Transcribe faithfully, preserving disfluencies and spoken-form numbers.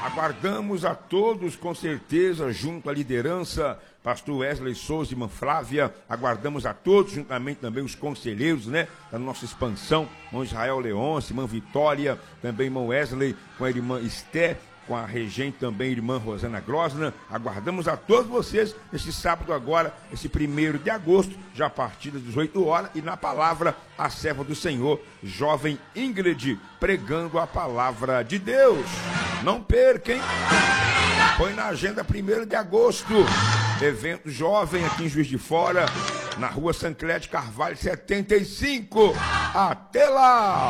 Aguardamos a todos, com certeza, junto à liderança, pastor Wesley Souza e irmã Flávia. Aguardamos a todos, juntamente também os conselheiros, né, da nossa expansão, irmão Israel Leôncio, irmã Vitória, também irmão Wesley, com a irmã Esté, com a regente também, irmã Rosana Grosna. Aguardamos a todos vocês neste sábado agora, esse primeiro de agosto, já a partir das dezoito horas, e na palavra, a serva do Senhor, jovem Ingrid, pregando a palavra de Deus. Não perca, hein? Põe na agenda primeiro de agosto, evento jovem aqui em Juiz de Fora, na rua Sanclete Carvalho setenta e cinco. Até lá!